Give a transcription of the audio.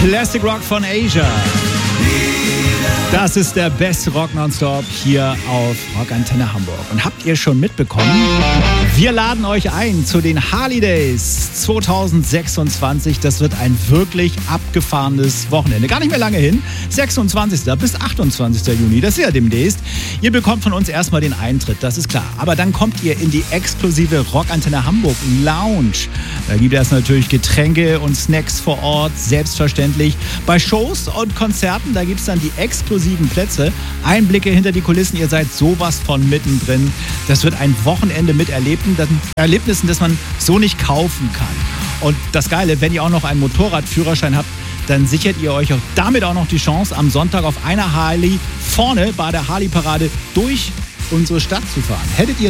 Classic Rock von Asia. Das ist der beste Rock Nonstop hier auf Rockantenne Hamburg. Und habt ihr schon mitbekommen? Wir laden euch ein zu den Harley Days 2026. Das wird ein wirklich abgefahrenes Wochenende. Gar nicht mehr lange hin. 26. bis 28. Juni. Das ist ja demnächst. Ihr bekommt von uns erstmal den Eintritt, das ist klar. Aber dann kommt ihr in die exklusive Rockantenne Hamburg Lounge. Da gibt es natürlich Getränke und Snacks vor Ort, selbstverständlich. Bei Shows und Konzerten, da gibt es dann die exklusiven Plätze. Einblicke hinter die Kulissen, ihr seid sowas von mittendrin. Das wird ein Wochenende mit Erlebnissen, das man so nicht kaufen kann. Und das Geile, wenn ihr auch noch einen Motorradführerschein habt, dann sichert ihr euch auch damit auch noch die Chance, am Sonntag auf einer Harley vorne bei der Harley-Parade durch unsere Stadt zu fahren. Hättet ihr